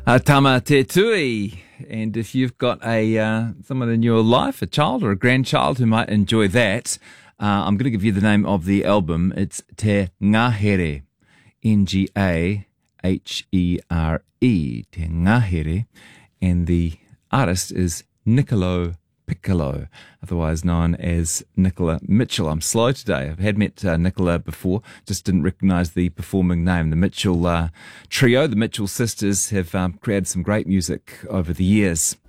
Tama te tui. And if you've got someone in your life, a child or a grandchild who might enjoy that, I'm going to give you the name of the album. It's Te Ngahere, Ngahere, Te Ngahere, and the artist is Niccolo Piccolo, otherwise known as Nicola Mitchell. I'm slow today. I've had met Nicola before, just didn't recognise the performing name. The Mitchell trio, the Mitchell sisters, have created some great music over the years.